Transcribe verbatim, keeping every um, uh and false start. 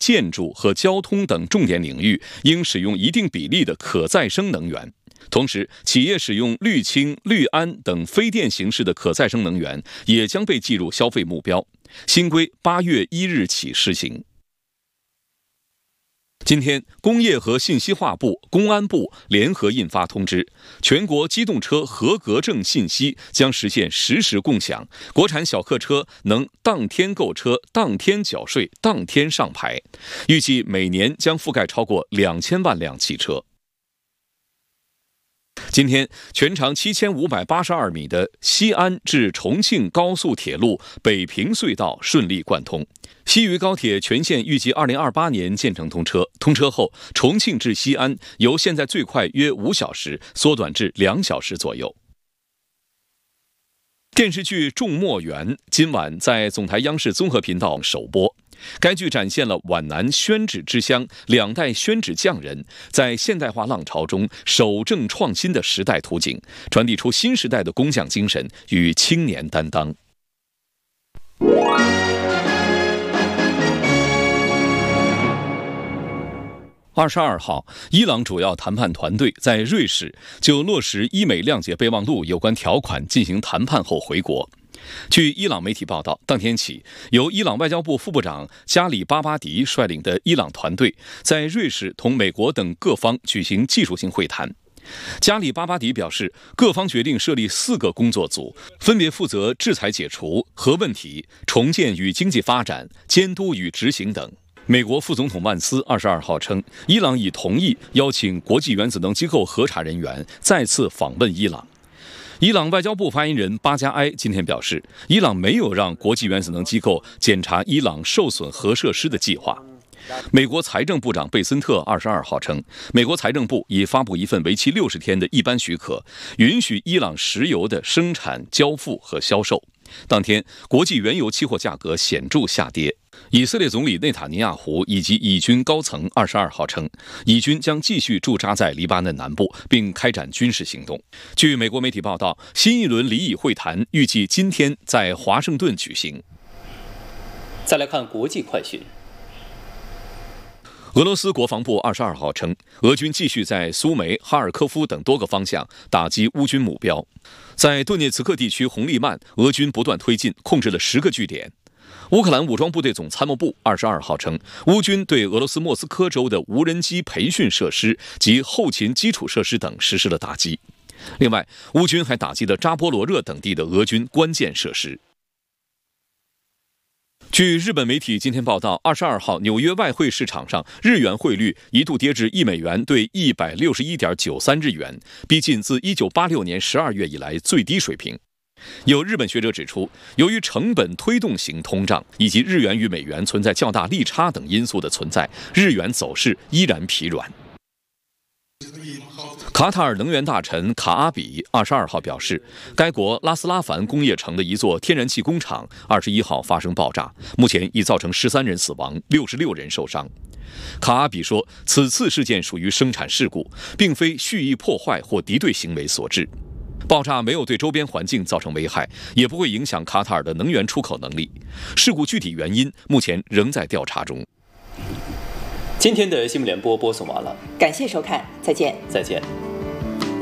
建筑和交通等重点领域应使用一定比例的可再生能源。同时，企业使用氯氢、氯铵等非电形式的可再生能源也将被计入消费目标。新规八月一日起施行。今天，工业和信息化部、公安部联合印发通知，全国机动车合格证信息将实现实时共享，国产小客车能当天购车、当天缴税、当天上牌，预计每年将覆盖超过两千万辆汽车。今天，全长七千五百八十二米的西安至重庆高速铁路北平隧道顺利贯通。西渝高铁全线预计二零二八年建成通车。通车后，重庆至西安由现在最快约五小时缩短至两小时左右。电视剧《众墨园》今晚在总台央视综合频道首播。该剧展现了皖南宣纸之乡两代宣纸匠人在现代化浪潮中守正创新的时代图景，传递出新时代的工匠精神与青年担当。二十二号，伊朗主要谈判团队在瑞士就落实伊美谅解备忘录有关条款进行谈判后回国。据伊朗媒体报道，当天起，由伊朗外交部副部长加里巴巴迪率领的伊朗团队在瑞士同美国等各方举行技术性会谈。加里巴巴迪表示，各方决定设立四个工作组，分别负责制裁解除、核问题、重建与经济发展、监督与执行等。美国副总统万斯二十二号称，伊朗已同意邀请国际原子能机构核查人员再次访问伊朗。伊朗外交部发言人巴加埃今天表示，伊朗没有让国际原子能机构检查伊朗受损核设施的计划。美国财政部长贝森特二十二号称，美国财政部已发布一份为期六十天的一般许可，允许伊朗石油的生产、交付和销售。当天，国际原油期货价格显著下跌。以色列总理内塔尼亚胡以及以军高层二十二号称，以军将继续驻扎在黎巴嫩南部，并开展军事行动。据美国媒体报道，新一轮黎以会谈预计今天在华盛顿举行。 再来看国际快讯。 俄罗斯国防部二十二号称，俄军继续在苏梅、哈尔科夫等多个方向打击乌军目标。在顿涅茨克地区红利曼，俄军不断推进，控制了十个据点。乌克兰武装部队总参谋部二十二号称，乌军对俄罗斯莫斯科州的无人机培训设施及后勤基础设施等实施了打击。另外，乌军还打击了扎波罗热等地的俄军关键设施。据日本媒体今天报道，二十二号纽约外汇市场上日元汇率一度跌至一美元兑一百六十一点九三日元，逼近自一九八六年十二月以来最低水平。有日本学者指出，由于成本推动型通胀以及日元与美元存在较大利差等因素的存在，日元走势依然疲软。卡塔尔能源大臣卡阿比二十二号表示，该国拉斯拉凡工业城的一座天然气工厂二十一号发生爆炸，目前已造成十三人死亡，六十六人受伤。卡阿比说，此次事件属于生产事故，并非蓄意破坏或敌对行为所致。爆炸没有对周边环境造成危害，也不会影响卡塔尔的能源出口能力。事故具体原因目前仍在调查中。 今天的新闻联播播送完了， 感谢收看，再见。 再见。